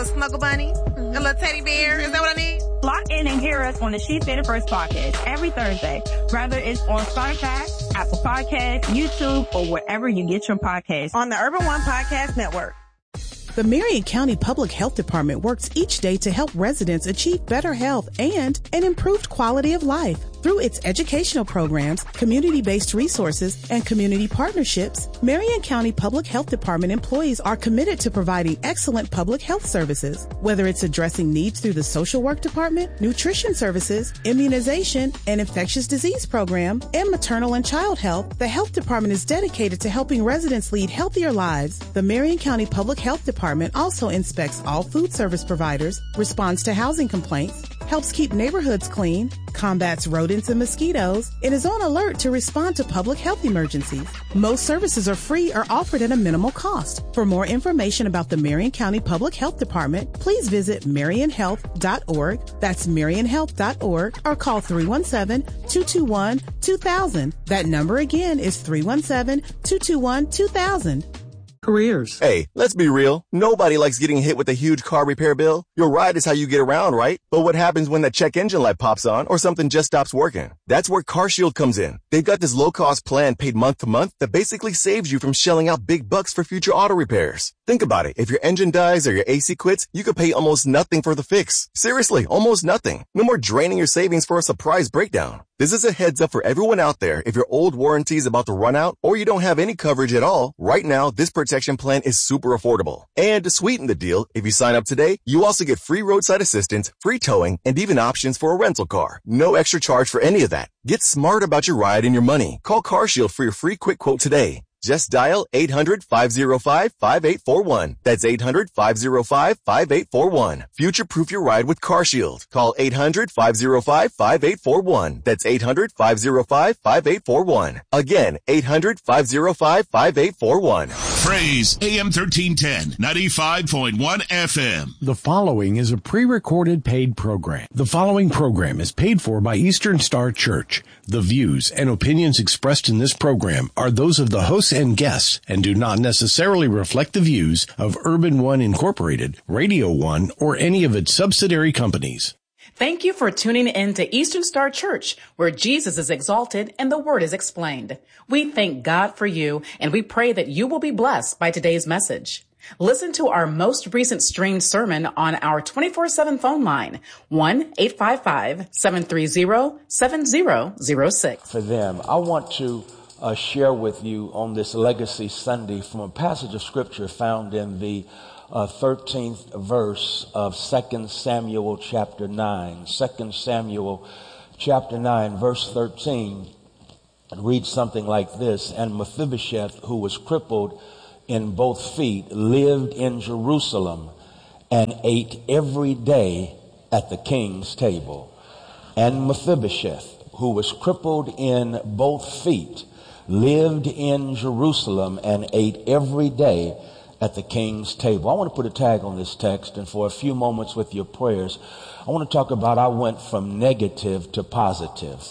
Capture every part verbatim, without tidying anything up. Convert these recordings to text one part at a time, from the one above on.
little snuggle bunny, mm-hmm. a little teddy bear. Is that what I need? Lock in and hear us on the She Fit It First podcast every Thursday, whether it's on Spotify, Apple Podcasts, YouTube, or wherever you get your podcasts. On the Urban One Podcast Network. The Marion County Public Health Department works each day to help residents achieve better health and an improved quality of life. Through its educational programs, community-based resources, and community partnerships, Marion County Public Health Department employees are committed to providing excellent public health services. Whether it's addressing needs through the social work department, nutrition services, immunization, and infectious disease program, and maternal and child health, the health department is dedicated to helping residents lead healthier lives. The Marion County Public Health Department also inspects all food service providers, responds to housing complaints, helps keep neighborhoods clean, combats rodents and mosquitoes, and is on alert to respond to public health emergencies. Most services are free or offered at a minimal cost. For more information about the Marion County Public Health Department, please visit marion health dot org. That's marion health dot org, or call three one seven, two two one, two thousand. That number again is three one seven, two two one, two thousand. Careers. Hey, let's be real. Nobody likes getting hit with a huge car repair bill. Your ride is how you get around, right? But what happens when that check engine light pops on or something just stops working? That's where CarShield comes in. They've got this low-cost plan paid month to month that basically saves you from shelling out big bucks for future auto repairs. Think about it. If your engine dies or your A C quits, you could pay almost nothing for the fix. Seriously, almost nothing. No more draining your savings for a surprise breakdown. This is a heads up for everyone out there. If your old warranty is about to run out or you don't have any coverage at all, right now, this protection plan is super affordable. And to sweeten the deal, if you sign up today, you also get free roadside assistance, free towing, and even options for a rental car. No extra charge for any of that. Get smart about your ride and your money. Call CarShield for your free quick quote today. Just dial eight hundred, five oh five, five eight four one. That's eight hundred, five oh five, five eight four one. Future-proof your ride with CarShield. Call eight hundred, five oh five, five eight four one. That's eight hundred, five oh five, five eight four one. Again, eight hundred, five oh five, five eight four one. Praise A M thirteen ten, ninety-five point one F M. The following is a pre-recorded paid program. The following program is paid for by Eastern Star Church. The views and opinions expressed in this program are those of the hosts and guests and do not necessarily reflect the views of Urban One Incorporated, Radio One, or any of its subsidiary companies. Thank you for tuning in to Eastern Star Church, where Jesus is exalted and the Word is explained. We thank God for you, and we pray that you will be blessed by today's message. Listen to our most recent streamed sermon on our twenty-four seven phone line, one eight five five, seven three zero, seven zero zero six. For them, I want to uh, share with you on this Legacy Sunday from a passage of Scripture found in the uh, thirteenth verse of Second Samuel chapter nine. Second Samuel chapter nine, verse thirteen. It reads something like this: And Mephibosheth, who was crippled in both feet, lived in Jerusalem and ate every day at the king's table. And Mephibosheth, who was crippled in both feet, lived in Jerusalem and ate every day at the king's table. I want to put a tag on this text, and for a few moments with your prayers, I want to talk about I went from negative to positive.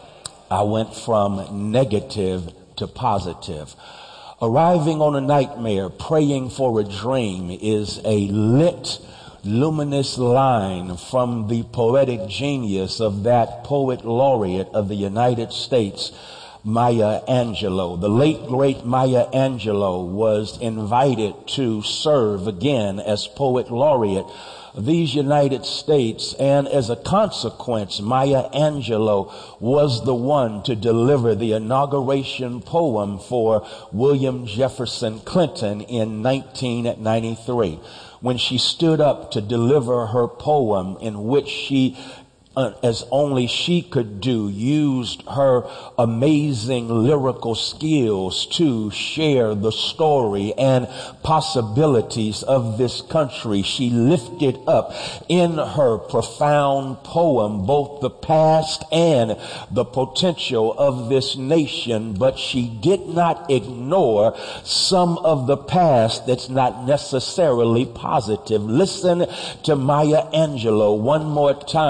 I went from negative to positive. Arriving on a nightmare, praying for a dream is a lit, luminous line from the poetic genius of that poet laureate of the United States, Maya Angelou. The late, great Maya Angelou was invited to serve again as poet laureate of these United States, and as a consequence, Maya Angelou was the one to deliver the inauguration poem for William Jefferson Clinton in nineteen ninety-three. When she stood up to deliver her poem, in which she Uh, as only she could do, used her amazing lyrical skills to share the story and possibilities of this country. She lifted up in her profound poem both the past and the potential of this nation, but she did not ignore some of the past that's not necessarily positive. Listen to Maya Angelou one more time as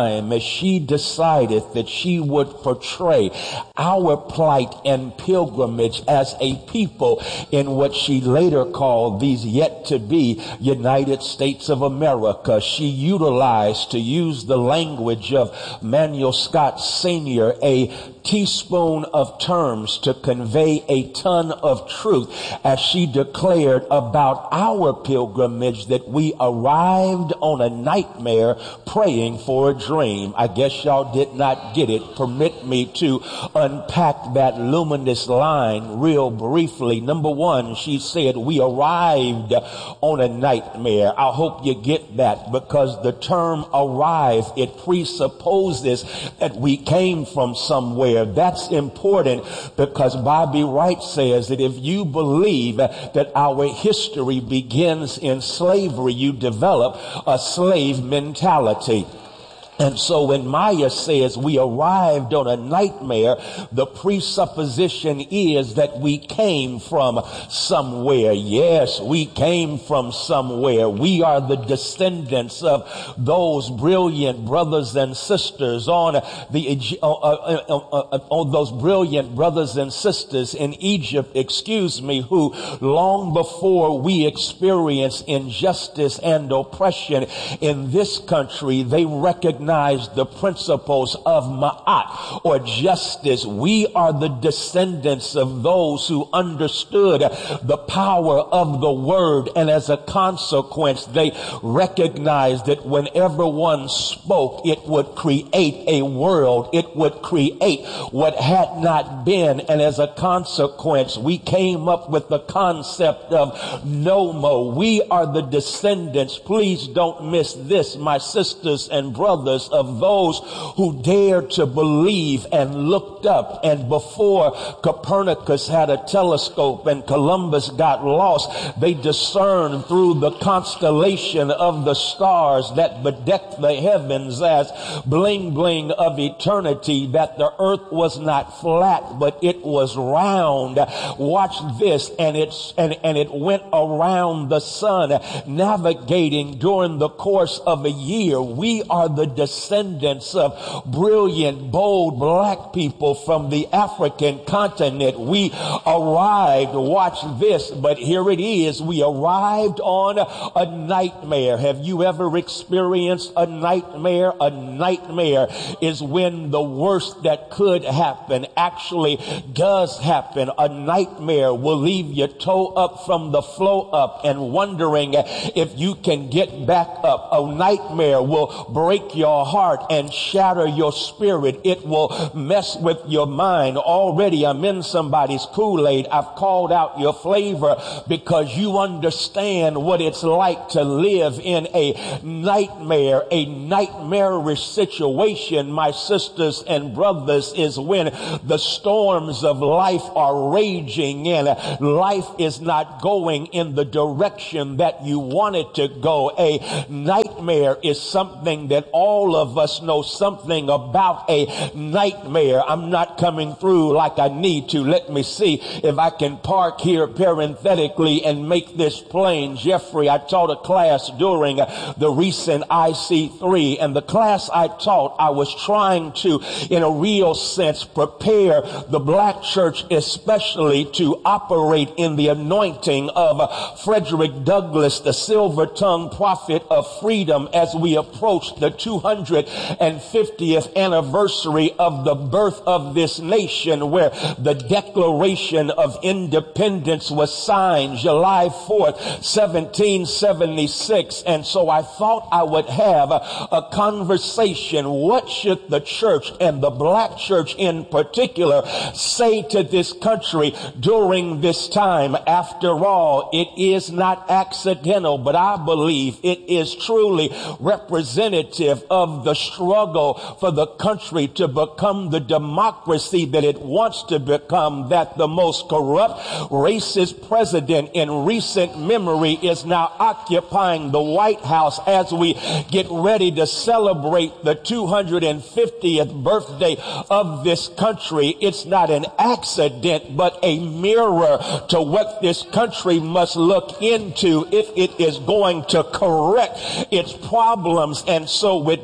she decided that she would portray our plight and pilgrimage as a people in what she later called these yet to be United States of America. She utilized, to use the language of Manuel Scott Senior, a teaspoon of terms to convey a ton of truth as she declared about our pilgrimage that we arrived on a nightmare praying for a dream. I guess y'all did not get it. Permit me to unpack that luminous line real briefly. Number one, she said we arrived on a nightmare. I hope you get that, because the term arrive, it presupposes that we came from somewhere. That's important, because Bobby Wright says that if you believe that our history begins in slavery, you develop a slave mentality. And so when Maya says we arrived on a nightmare, the presupposition is that we came from somewhere. Yes, we came from somewhere. We are the descendants of those brilliant brothers and sisters on the, uh, uh, uh, uh, on those brilliant brothers and sisters in Egypt, excuse me, who long before we experienced injustice and oppression in this country, they recognized the principles of ma'at, or justice. We are the descendants of those who understood the power of the word, and as a consequence, they recognized that whenever one spoke, it would create a world. It would create what had not been, and as a consequence, we came up with the concept of Nomo. We are the descendants, please don't miss this, my sisters and brothers, of those who dared to believe and looked up. And before Copernicus had a telescope and Columbus got lost, they discerned through the constellation of the stars that bedecked the heavens as bling bling of eternity that the earth was not flat, but it was round. Watch this. And it's, and, and it went around the sun, navigating during the course of a year. We are the descendants of brilliant, bold black people from the African continent. We arrived, watch this, but here it is. We arrived on a nightmare. Have you ever experienced a nightmare? A nightmare is when the worst that could happen actually does happen. A nightmare will leave you toe up from the flow up and wondering if you can get back up. A nightmare will break your heart and shatter your spirit. It will mess with your mind. Already I'm in somebody's Kool-Aid. I've called out your flavor because you understand what it's like to live in a nightmare. A nightmarish situation, my sisters and brothers, is when the storms of life are raging and life is not going in the direction that you want it to go. A nightmare is something that all of us know something about. A nightmare. I'm not coming through like I need to. Let me see if I can park here parenthetically and make this plain. Jeffrey, I taught a class during the recent I C three, and the class I taught, I was trying to, in a real sense, prepare the black church especially to operate in the anointing of Frederick Douglass, the silver-tongued prophet of freedom, as we approach the two hundred fiftieth anniversary of the birth of this nation, where the Declaration of Independence was signed July fourth, seventeen seventy-six. And so I thought I would have a, a conversation. What should the church, and the black church in particular, say to this country during this time? After all, it is not accidental, but I believe it is truly representative of the struggle for the country to become the democracy that it wants to become, that the most corrupt, racist president in recent memory is now occupying the White House as we get ready to celebrate the two hundred fiftieth birthday of this country. It's not an accident, but a mirror to what this country must look into if it is going to correct its problems. And so with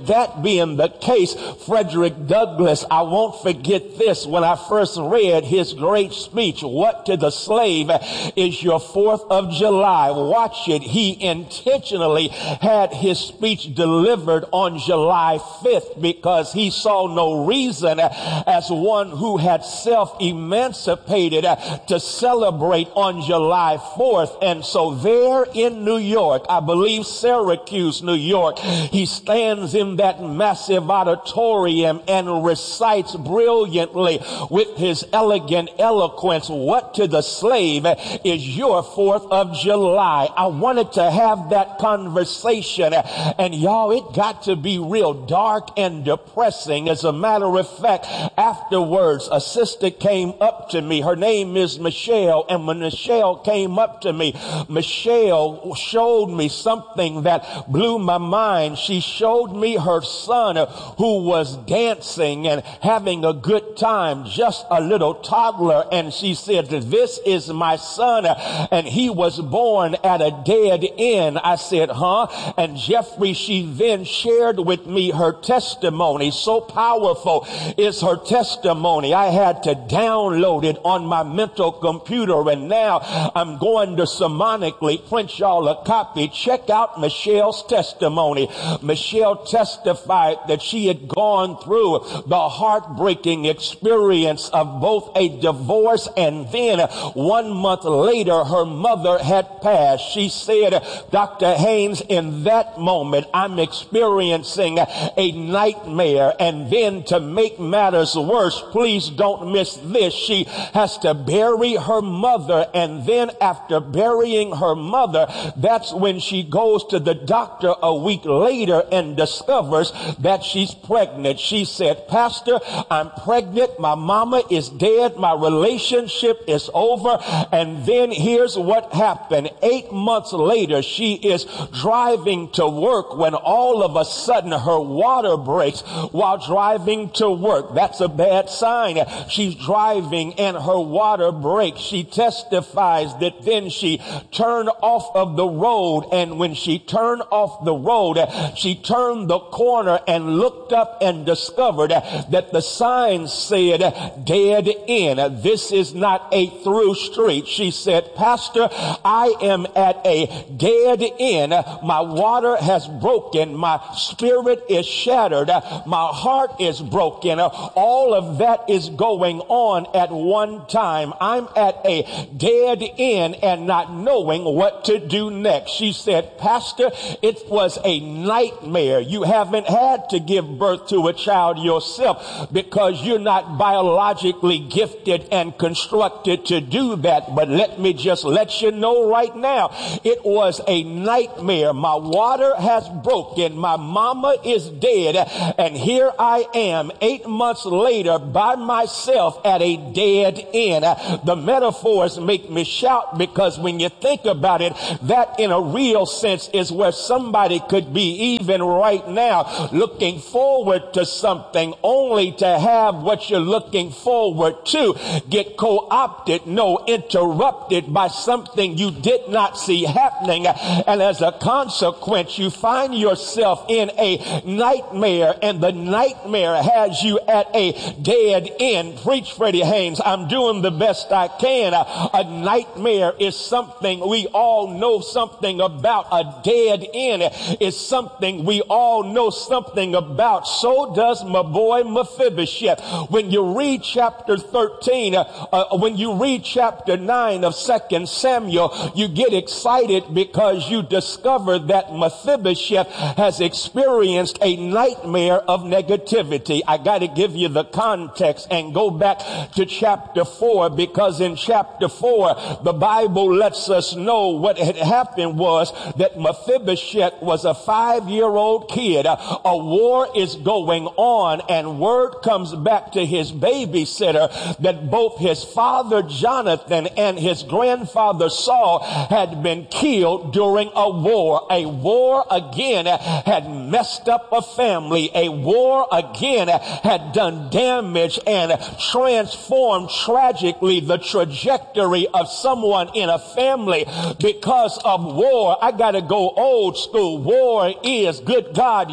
with that being the case, Frederick Douglass, I won't forget this. When I first read his great speech, What to the Slave is Your Fourth of July? Watch it. He intentionally had his speech delivered on July fifth because he saw no reason as one who had self-emancipated to celebrate on July fourth. And so there in New York, I believe Syracuse, New York, he stands in that massive auditorium and recites brilliantly with his elegant eloquence, What to the Slave is Your Fourth of July. I wanted to have that conversation, and y'all, it got to be real dark and depressing. As a matter of fact, afterwards, a sister came up to me. Her name is Michelle, and when Michelle came up to me, Michelle showed me something that blew my mind. She showed me her son who was dancing and having a good time, just a little toddler, and she said, this is my son, and he was born at a dead end. I said, huh? And Jeffrey, she then shared with me her testimony. So powerful is her testimony, I had to download it on my mental computer, and now I'm going to sermonically print y'all a copy. Check out Michelle's testimony. Michelle testified that she had gone through the heartbreaking experience of both a divorce, and then one month later her mother had passed. She said, Doctor Haynes, in that moment I'm experiencing a nightmare, and then to make matters worse, please don't miss this, she has to bury her mother, and then after burying her mother, that's when she goes to the doctor a week later and discovers that she's pregnant. She said, Pastor, I'm pregnant, my mama is dead, my relationship is over. And then here's what happened. Eight months later, she is driving to work when all of a sudden her water breaks while driving to work. That's a bad sign. She's driving and her water breaks. She testifies that then she turned off of the road, and when she turned off the road, she turned the corner and looked up and discovered that the sign said dead end. This is not a through street. She said, Pastor, I am at a dead end. My water has broken. My spirit is shattered. My heart is broken. All of that is going on at one time. I'm at a dead end and not knowing what to do next. She said, Pastor, it was a nightmare. You haven't had to give birth to a child yourself because you're not biologically gifted and constructed to do that. But let me just let you know right now, it was a nightmare. My water has broken. My mama is dead. And here I am eight months later by myself at a dead end. The metaphors make me shout because when you think about it, that in a real sense is where somebody could be even right now, looking forward to something only to have what you're looking forward to get co-opted, no, interrupted by something you did not see happening. And as a consequence, you find yourself in a nightmare, and the nightmare has you at a dead end. Preach, Freddie Haynes. I'm doing the best I can. A nightmare is something we all know something about. A dead end is something we all know something about. So does my boy Mephibosheth. When you read chapter thirteen, uh, when you read chapter nine of Second Samuel, you get excited because you discover that Mephibosheth has experienced a nightmare of negativity. I got to give you the context and go back to chapter four, because in chapter four, the Bible lets us know what had happened was that Mephibosheth was a five-year-old kid. A war is going on, and word comes back to his babysitter that both his father Jonathan and his grandfather Saul had been killed during a war. A war again had messed up a family. A war again had done damage and transformed tragically the trajectory of someone in a family because of war. I gotta go old school. War is, good God,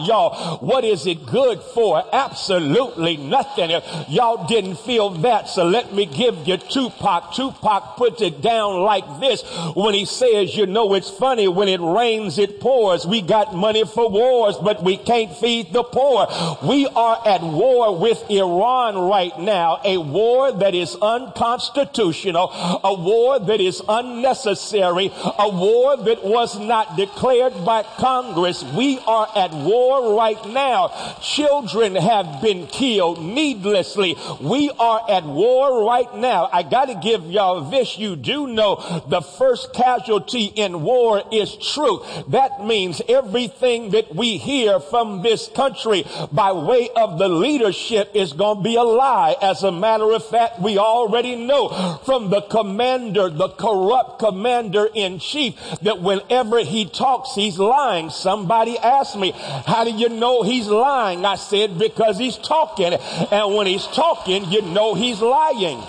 y'all. What is it good for? Absolutely nothing. Y'all didn't feel that, so let me give you Tupac. Tupac puts it down like this when he says, you know, it's funny, when it rains, it pours. We got money for wars, but we can't feed the poor. We are at war with Iran right now, a war that is unconstitutional, a war that is unnecessary, a war that was not declared by Congress. We are at war right now. Children have been killed needlessly. We are at war right now. I got to give y'all this. You do know the first casualty in war is truth. That means everything that we hear from this country by way of the leadership is going to be a lie. As a matter of fact, we already know from the commander, the corrupt commander in chief, that whenever he talks, he's lying. Somebody asked me, how do you know he's lying? I said, because he's talking. And when he's talking, you know he's lying.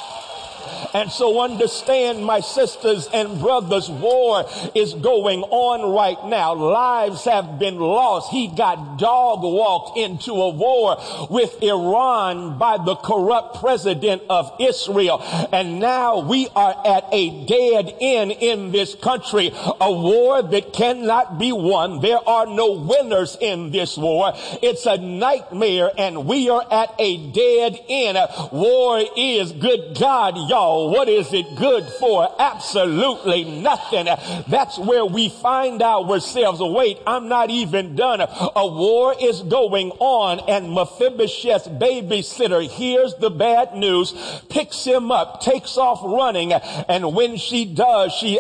And so understand, my sisters and brothers, war is going on right now. Lives have been lost. He got dog walked into a war with Iran by the corrupt president of Israel. And now we are at a dead end in this country, a war that cannot be won. There are no winners in this war. It's a nightmare, and we are at a dead end. War is, good God, y'all, what is it good for? Absolutely nothing. That's where we find ourselves. Wait, I'm not even done. A war is going on, and Mephibosheth's babysitter hears the bad news, picks him up, takes off running, and when she does, she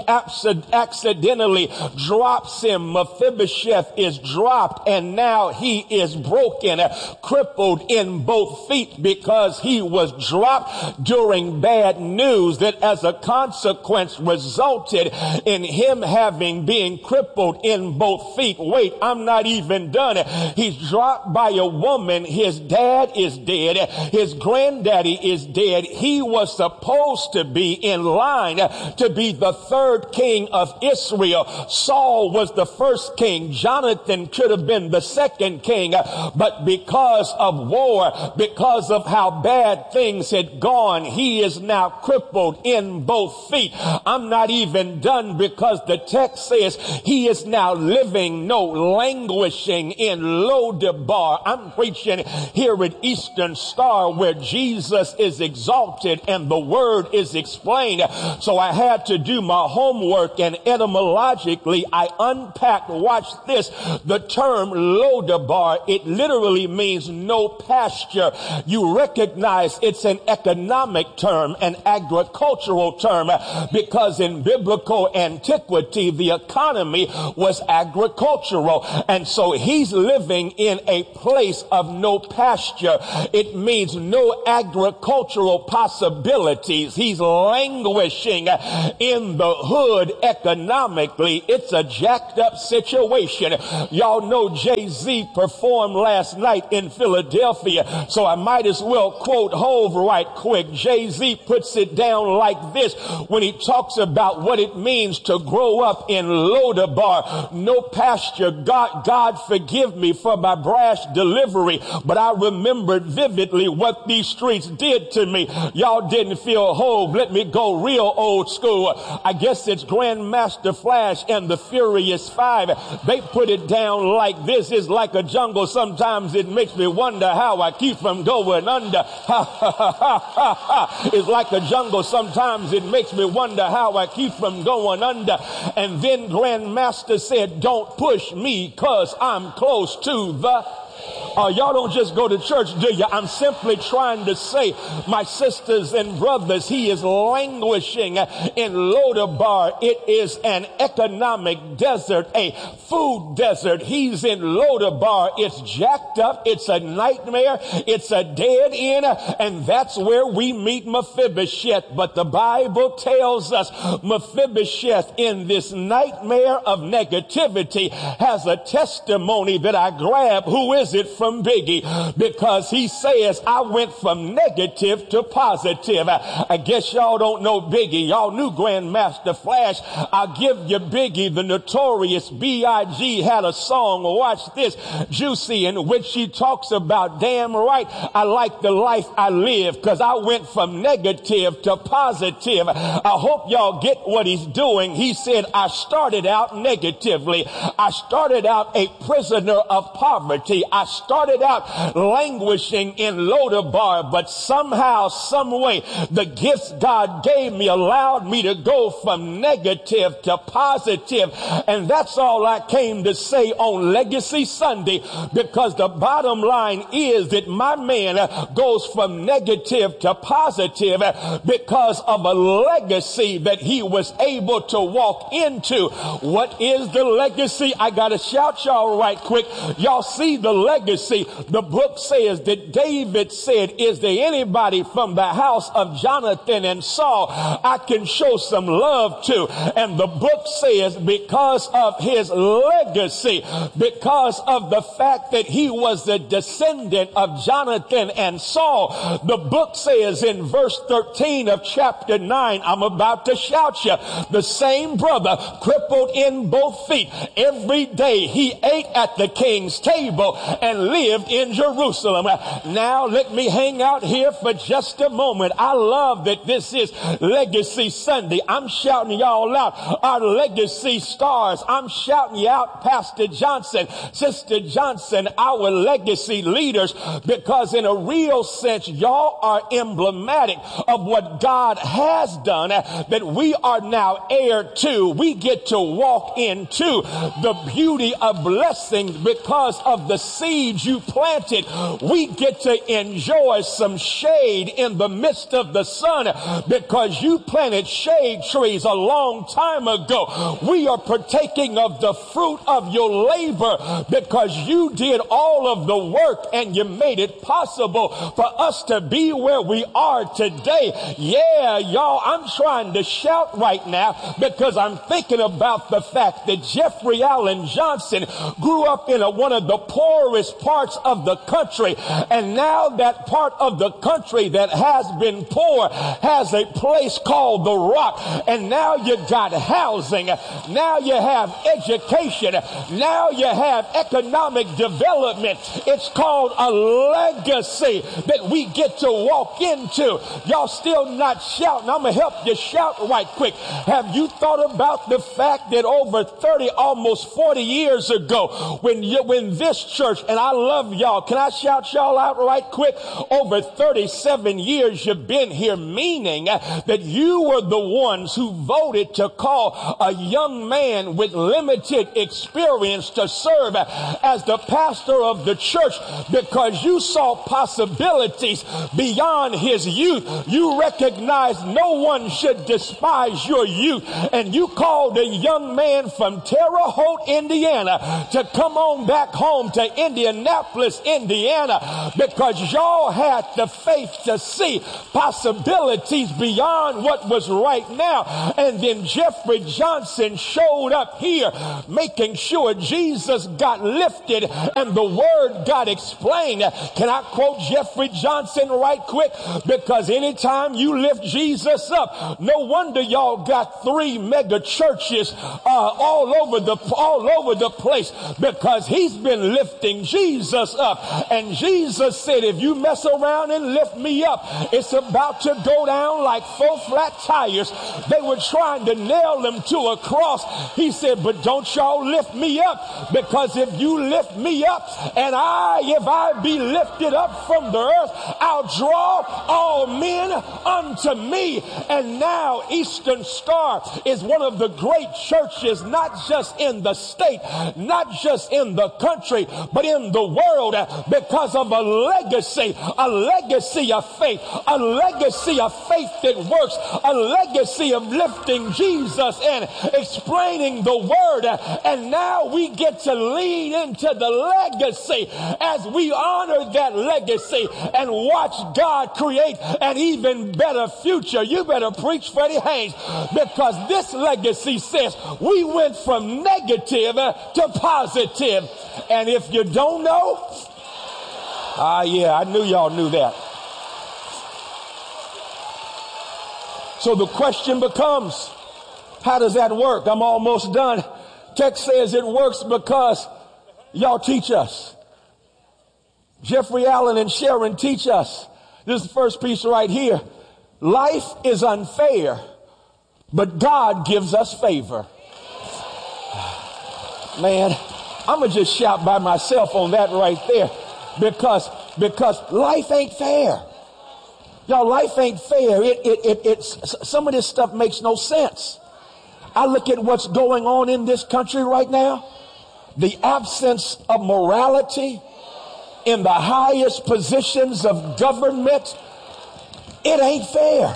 accidentally drops him. Mephibosheth is dropped, and now he is broken, crippled in both feet, because he was dropped during bad news that as a consequence resulted in him having being crippled in both feet. Wait, I'm not even done. He's dropped by a woman. His dad is dead. His granddaddy is dead. He was supposed to be in line to be the third king of Israel. Saul was the first king. Jonathan could have been the second king, but because of war, because of how bad things had gone, he is now crippled in both feet. I'm not even done, because the text says he is now living, no, languishing in Lodabar. I'm preaching here at Eastern Star, where Jesus is exalted and the word is explained. So I had to do my homework, and etymologically I unpacked, watch this, the term Lodabar. It literally means no pasture. You recognize it's an economic term, an agricultural term, because in biblical antiquity the economy was agricultural, and so he's living in a place of no pasture. It means no agricultural possibilities. He's languishing in the hood economically. It's a jacked up situation. Y'all know Jay-Z performed last night in Philadelphia, so I might as well quote Hov right quick. Jay-Z puts it down like this when he talks about what it means to grow up in Lodabar, no pasture. God, God forgive me for my brash delivery, but I remembered vividly what these streets did to me. Y'all didn't feel Hov. Let me go real old school. I guess it's Grandmaster Flash and the Furious Five. They put it down like this: it's like a jungle. Sometimes it makes me wonder how I keep from going under. It's like a jungle. Sometimes it makes me wonder how I keep from going under. And then Grandmaster said, don't push me, cause I'm close to the Uh, y'all don't just go to church, do you? I'm simply trying to say, my sisters and brothers, he is languishing in Lodabar. It is an economic desert, a food desert. He's in Lodabar. It's jacked up. It's a nightmare. It's a dead end. And that's where we meet Mephibosheth. But the Bible tells us Mephibosheth, in this nightmare of negativity, has a testimony that I grab. Who is it from Biggie, because he says, I went from negative to positive. I, I guess y'all don't know Biggie. Y'all knew Grandmaster Flash. I'll give you Biggie. The Notorious B I G had a song, watch this, Juicy, in which she talks about, damn right, I like the life I live because I went from negative to positive. I hope y'all get what he's doing. He said, I started out negatively. I started out a prisoner of poverty. I started out languishing in Lodabar, but somehow, some way, the gifts God gave me allowed me to go from negative to positive. And that's all I came to say on Legacy Sunday, because the bottom line is that my man goes from negative to positive because of a legacy that he was able to walk into. What is the legacy? I gotta shout y'all right quick. Y'all see the legacy. The book says that David said, is there anybody from the house of Jonathan and Saul I can show some love to? And the book says, because of his legacy, because of the fact that he was the descendant of Jonathan and Saul, the book says in verse thirteen of chapter nine, I'm about to shout you, the same brother, crippled in both feet, every day he ate at the king's table and lived in Jerusalem. Now let me hang out here for just a moment. I love that this is Legacy Sunday. I'm shouting y'all out, our legacy stars. I'm shouting you out, Pastor Johnson, Sister Johnson, our legacy leaders, because in a real sense, y'all are emblematic of what God has done, that we are now heir to. We get to walk into the beauty of blessings because of the seeds you planted. We get to enjoy some shade in the midst of the sun because you planted shade trees a long time ago. We are partaking of the fruit of your labor because you did all of the work and you made it possible for us to be where we are today. Yeah, y'all, I'm trying to shout right now because I'm thinking about the fact that Jeffrey Allen Johnson grew up in a, one of the poorest parts of the country, and now that part of the country that has been poor has a place called The Rock, and now you got housing, now you have education, now you have economic development. It's called a legacy that we get to walk into. Y'all still not shouting. I'm gonna help you shout right quick. Have you thought about the fact that over thirty, almost forty years ago, when you, when this church, and I love y'all, can I shout y'all out right quick? Over thirty-seven years you've been here, meaning that you were the ones who voted to call a young man with limited experience to serve as the pastor of the church because you saw possibilities beyond his youth. You recognized no one should despise your youth, and you called a young man from Terre Haute, Indiana to come on back home to Indianapolis, Indiana, because y'all had the faith to see possibilities beyond what was right now. And then Jeffrey Johnson showed up here making sure Jesus got lifted and the word got explained. Can I quote Jeffrey Johnson right quick? Because anytime you lift Jesus up, no wonder y'all got three mega churches uh, all over the all over the place, because he's been lifting Jesus up. And Jesus said, if you mess around and lift me up, it's about to go down like four flat tires. They were trying to nail him to a cross. He said, but don't y'all lift me up, because if you lift me up, and I, if I be lifted up from the earth, I'll draw all men unto me. And now Eastern Star is one of the great churches, not just in the state, not just in the country, but in the world, because of a legacy, a legacy of faith, a legacy of faith that works, a legacy of lifting Jesus and explaining the word. And now we get to lean into the legacy as we honor that legacy and watch God create an even better future. You better preach, Freddie Haynes, because this legacy says we went from negative to positive. And if you don't know, Ah, yeah, I knew y'all knew that. So the question becomes, how does that work? I'm almost done. Text says it works because y'all teach us. Jeffrey Allen and Sharon teach us. This is the first piece right here. Life is unfair, but God gives us favor. Man, I'm going to just shout by myself on that right there because, because life ain't fair. Y'all, life ain't fair. It, it, it, it's, some of this stuff makes no sense. I look at what's going on in this country right now. The absence of morality in the highest positions of government. It ain't fair.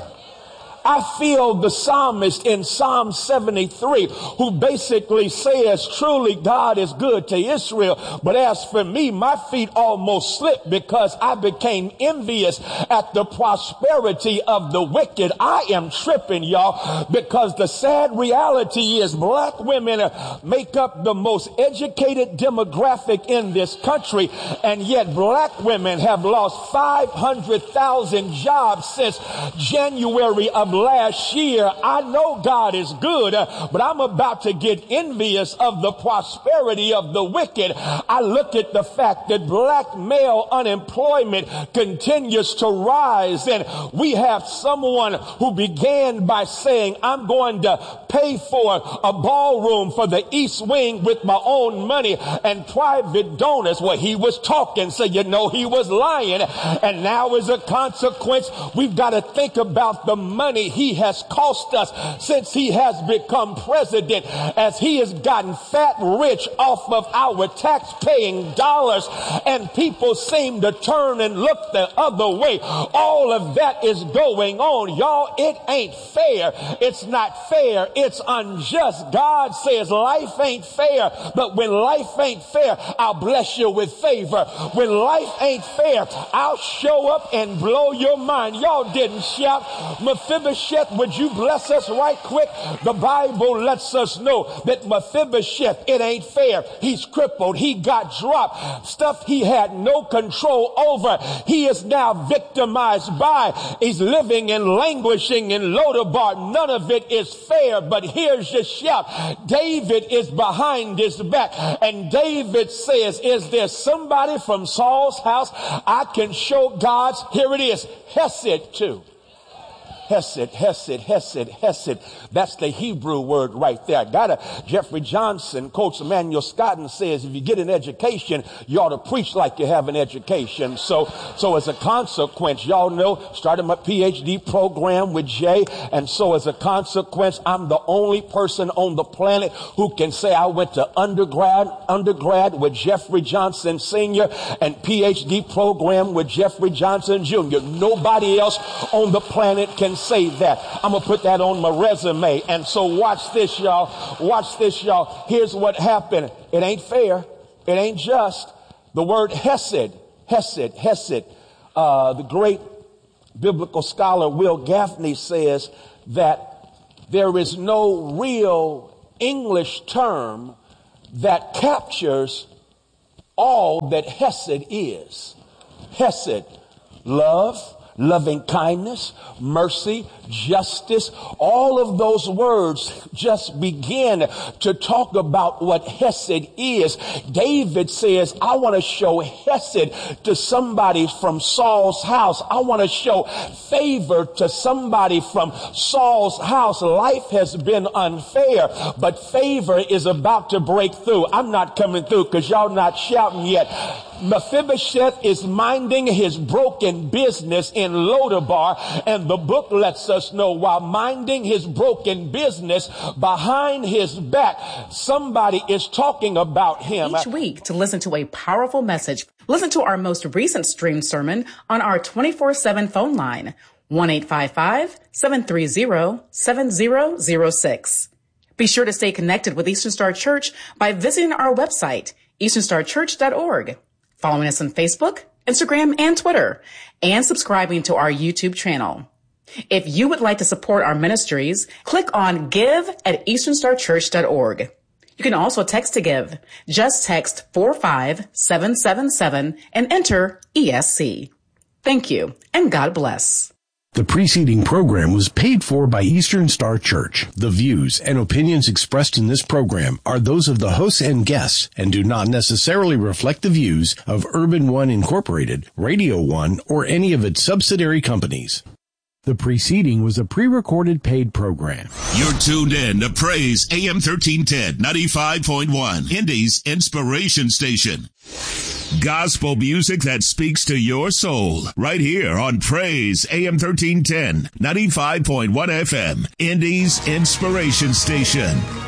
I feel the psalmist in Psalm seventy-three who basically says, truly God is good to Israel. But as for me, my feet almost slipped because I became envious at the prosperity of the wicked. I am tripping, y'all, because the sad reality is black women make up the most educated demographic in this country. And yet black women have lost five hundred thousand jobs since January of last year. I know God is good, but I'm about to get envious of the prosperity of the wicked. I look at the fact that black male unemployment continues to rise, and we have someone who began by saying, I'm going to pay for a ballroom for the East Wing with my own money and private donors. Well, he was talking, so you know he was lying. And now as a consequence, we've got to think about the money he has cost us since he has become president, as he has gotten fat rich off of our tax-paying dollars, and people seem to turn and look the other way. All of that is going on. Y'all, it ain't fair. It's not fair. It's unjust. God says life ain't fair, but when life ain't fair, I'll bless you with favor. When life ain't fair, I'll show up and blow your mind. Y'all didn't shout. Mephibosheth, would you bless us right quick? The Bible lets us know that Mephibosheth, it ain't fair. He's crippled. He got dropped. Stuff he had no control over, he is now victimized by. He's living and languishing in Lodabar. None of it is fair, but here's your shout. David is behind his back, and David says, is there somebody from Saul's house I can show God's, here it is, Hesed to? Hesed, Hesed, Hesed, Hesed. That's the Hebrew word right there. I got a Jeffrey Johnson quotes Emmanuel Scott and says, if you get an education, you ought to preach like you have an education. So, so as a consequence, y'all know, started my P H D program with Jay. And so as a consequence, I'm the only person on the planet who can say I went to undergrad, undergrad with Jeffrey Johnson Senior and P H D program with Jeffrey Johnson Junior Nobody else on the planet can say that. I'm going to put that on my resume. And so watch this, y'all. Watch this, y'all. Here's what happened. It ain't fair. It ain't just. The word Hesed, Hesed, Hesed. Uh, the great biblical scholar Will Gaffney says that there is no real English term that captures all that Hesed is. Hesed, love, loving kindness, mercy, justice. All of those words just begin to talk about what Hesed is. David says, I want to show Hesed to somebody from Saul's house. I want to show favor to somebody from Saul's house. Life has been unfair, but favor is about to break through. I'm not coming through because y'all not shouting yet. Mephibosheth is minding his broken business in Lodabar, and the book lets us know while minding his broken business behind his back, somebody is talking about him. Each week, to listen to a powerful message, listen to our most recent streamed sermon on our twenty-four seven phone line, one eight five five, seven three zero, seven zero zero six. Be sure to stay connected with Eastern Star Church by visiting our website, eastern star church dot org. Following us on Facebook, Instagram, and Twitter, and subscribing to our YouTube channel. If you would like to support our ministries, click on give at eastern star church dot org. You can also text to give. Just text four five seven seven seven and enter E S C. Thank you, and God bless. The preceding program was paid for by Eastern Star Church. The views and opinions expressed in this program are those of the hosts and guests and do not necessarily reflect the views of Urban One Incorporated, Radio One, or any of its subsidiary companies. The preceding was a pre-recorded paid program. You're tuned in to Praise A M thirteen ten, ninety-five point one, Indy's Inspiration Station. Gospel music that speaks to your soul. Right here on Praise A M thirteen ten, ninety-five point one F M, Indy's Inspiration Station.